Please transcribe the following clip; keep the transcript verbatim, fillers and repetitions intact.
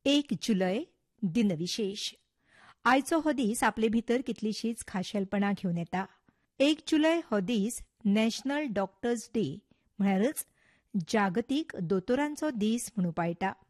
एक जुलय दिनविशेष. आयचो हो दीस आपले भितर कितलीशीच खाशेलपणां घेवन येता. एक जुलय हो दीस नॅशनल डॉक्टर्स डे म्हळ्यारच जागतीक दोतोरांचो दीस म्हणून पाळटा.